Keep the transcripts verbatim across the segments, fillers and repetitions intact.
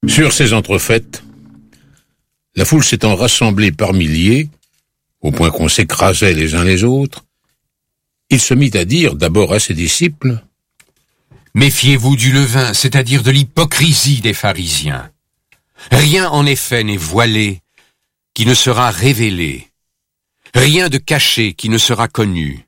Sur ces entrefaites, la foule s'étant rassemblée par milliers, au point qu'on s'écrasait les uns les autres, il se mit à dire d'abord à ses disciples: « Méfiez-vous du levain, c'est-à-dire de l'hypocrisie des pharisiens. Rien en effet n'est voilé qui ne sera révélé, rien de caché qui ne sera connu.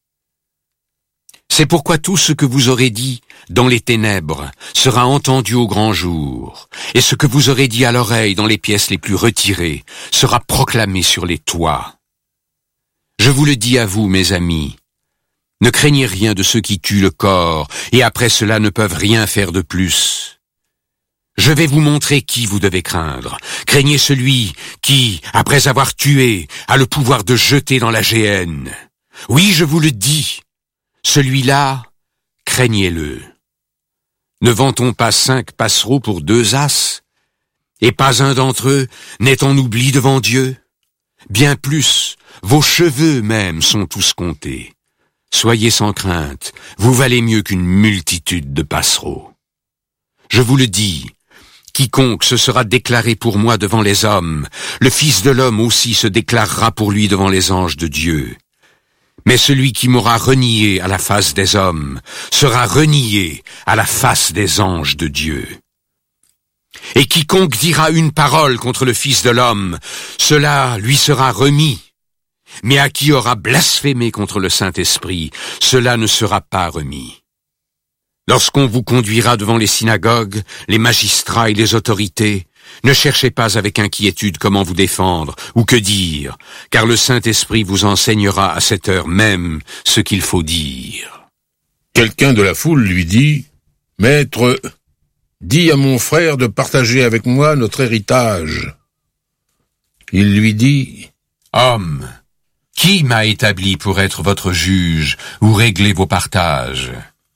C'est pourquoi tout ce que vous aurez dit dans les ténèbres sera entendu au grand jour, et ce que vous aurez dit à l'oreille dans les pièces les plus retirées sera proclamé sur les toits. Je vous le dis à vous, mes amis, ne craignez rien de ceux qui tuent le corps, et après cela ne peuvent rien faire de plus. Je vais vous montrer qui vous devez craindre. Craignez celui qui, après avoir tué, a le pouvoir de jeter dans la géhenne. Oui, je vous le dis, celui-là, craignez-le. Ne vend-on pas cinq passereaux pour deux as, et pas un d'entre eux n'est en oubli devant Dieu? Bien plus, vos cheveux même sont tous comptés. Soyez sans crainte, vous valez mieux qu'une multitude de passereaux. Je vous le dis, quiconque se sera déclaré pour moi devant les hommes, le Fils de l'homme aussi se déclarera pour lui devant les anges de Dieu. Mais celui qui m'aura renié à la face des hommes sera renié à la face des anges de Dieu. Et quiconque dira une parole contre le Fils de l'homme, cela lui sera remis. Mais à qui aura blasphémé contre le Saint-Esprit, cela ne sera pas remis. Lorsqu'on vous conduira devant les synagogues, les magistrats et les autorités, ne cherchez pas avec inquiétude comment vous défendre ou que dire, car le Saint-Esprit vous enseignera à cette heure même ce qu'il faut dire. » Quelqu'un de la foule lui dit: « Maître, dis à mon frère de partager avec moi notre héritage. » Il lui dit: « Homme, qui m'a établi pour être votre juge ou régler vos partages ?»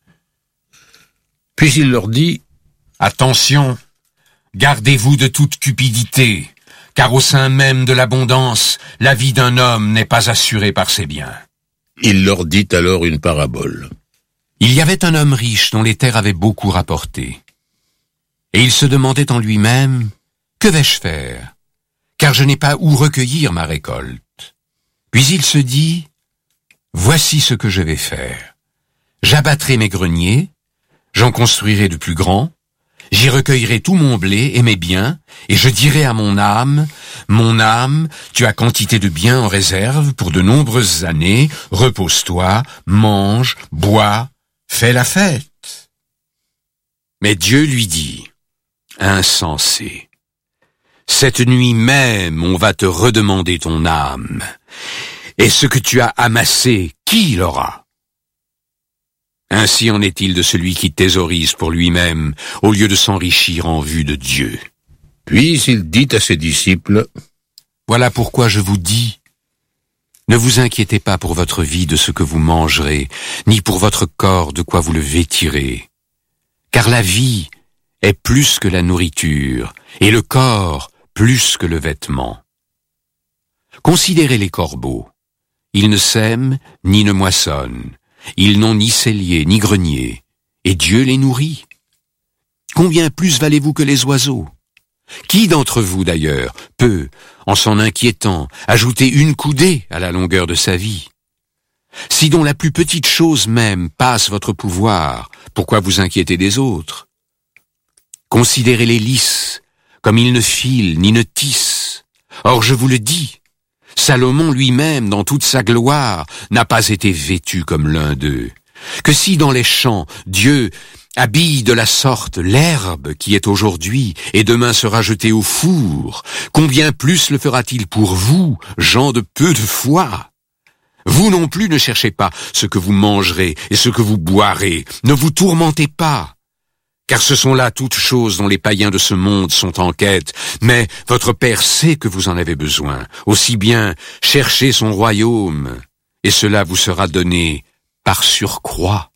Puis il leur dit: « Attention, gardez-vous de toute cupidité, car au sein même de l'abondance, la vie d'un homme n'est pas assurée par ses biens. » Il leur dit alors une parabole. Il y avait un homme riche dont les terres avaient beaucoup rapporté. Et il se demandait en lui-même: « Que vais-je faire? Car je n'ai pas où recueillir ma récolte. » Puis il se dit: « Voici ce que je vais faire. J'abattrai mes greniers, j'en construirai de plus grands, j'y recueillerai tout mon blé et mes biens, et je dirai à mon âme: mon âme, tu as quantité de biens en réserve pour de nombreuses années, repose-toi, mange, bois, fais la fête. » Mais Dieu lui dit: « Insensé, cette nuit même on va te redemander ton âme, et ce que tu as amassé, qui l'aura? Ainsi en est-il de celui qui thésaurise pour lui-même, au lieu de s'enrichir en vue de Dieu. » Puis il dit à ses disciples: « Voilà pourquoi je vous dis, ne vous inquiétez pas pour votre vie de ce que vous mangerez, ni pour votre corps de quoi vous le vêtirez. Car la vie est plus que la nourriture, et le corps plus que le vêtement. Considérez les corbeaux. Ils ne sèment ni ne moissonnent. Ils n'ont ni cellier ni grenier, et Dieu les nourrit. Combien plus valez-vous que les oiseaux? Qui d'entre vous, d'ailleurs, peut, en s'en inquiétant, ajouter une coudée à la longueur de sa vie? Si dont la plus petite chose même passe votre pouvoir, pourquoi vous inquiétez des autres? Considérez les lys, comme ils ne filent ni ne tissent. Or, je vous le dis, Salomon lui-même, dans toute sa gloire, n'a pas été vêtu comme l'un d'eux. Que si dans les champs, Dieu habille de la sorte l'herbe qui est aujourd'hui et demain sera jetée au four, combien plus le fera-t-il pour vous, gens de peu de foi? Vous non plus ne cherchez pas ce que vous mangerez et ce que vous boirez. Ne vous tourmentez pas. Car ce sont là toutes choses dont les païens de ce monde sont en quête. Mais votre Père sait que vous en avez besoin. Aussi bien, cherchez son royaume, et cela vous sera donné par surcroît.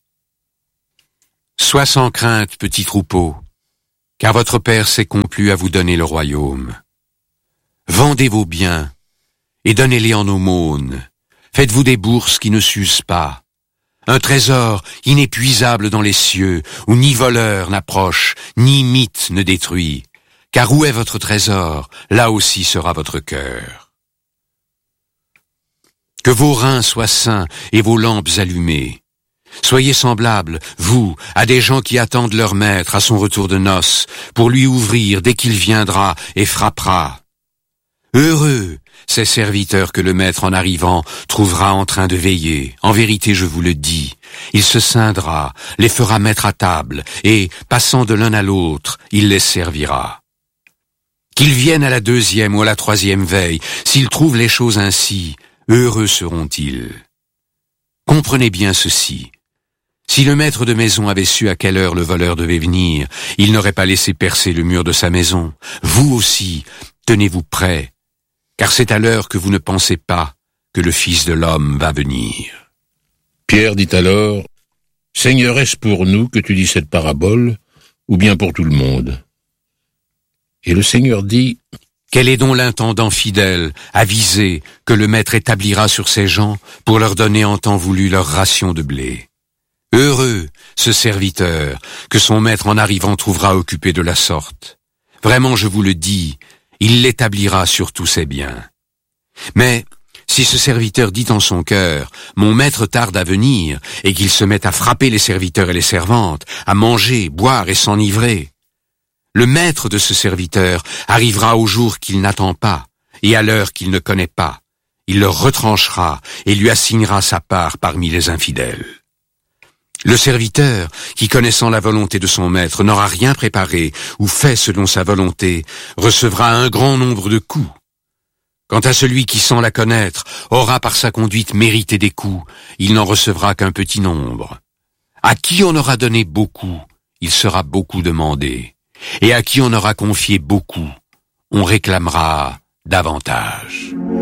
Sois sans crainte, petit troupeau, car votre Père s'est complu à vous donner le royaume. Vendez vos biens, et donnez-les en aumône. Faites-vous des bourses qui ne s'usent pas. Un trésor inépuisable dans les cieux, où ni voleur n'approche, ni mythe ne détruit. car où est votre trésor, là aussi sera votre cœur. Que vos reins soient sains et vos lampes allumées. Soyez semblables, vous, à des gens qui attendent leur maître à son retour de noces, pour lui ouvrir dès qu'il viendra et frappera. Heureux ces serviteurs que le maître en arrivant trouvera en train de veiller. En vérité, je vous le dis, il se scindra, les fera mettre à table, et, passant de l'un à l'autre, il les servira. Qu'ils viennent à la deuxième ou à la troisième veille, s'ils trouvent les choses ainsi, heureux seront-ils. Comprenez bien ceci. Si le maître de maison avait su à quelle heure le voleur devait venir, il n'aurait pas laissé percer le mur de sa maison. Vous aussi, tenez-vous prêts, car c'est à l'heure que vous ne pensez pas que le Fils de l'homme va venir. Pierre dit alors, « Seigneur, est-ce pour nous que tu dis cette parabole, ou bien pour tout le monde ?» Et le Seigneur dit, « Quel est donc l'intendant fidèle, avisé, que le maître établira sur ses gens pour leur donner en temps voulu leur ration de blé? Heureux ce serviteur que son maître en arrivant trouvera occupé de la sorte. Vraiment, je vous le dis, il l'établira sur tous ses biens. Mais si ce serviteur dit en son cœur, mon maître tarde à venir, et qu'il se met à frapper les serviteurs et les servantes, à manger, boire et s'enivrer, le maître de ce serviteur arrivera au jour qu'il n'attend pas, et à l'heure qu'il ne connaît pas. Il le retranchera et lui assignera sa part parmi les infidèles. Le serviteur, qui connaissant la volonté de son maître n'aura rien préparé ou fait selon sa volonté, recevra un grand nombre de coups. Quant à celui qui, sans la connaître, aura par sa conduite mérité des coups, il n'en recevra qu'un petit nombre. À qui on aura donné beaucoup, il sera beaucoup demandé, et à qui on aura confié beaucoup, on réclamera davantage.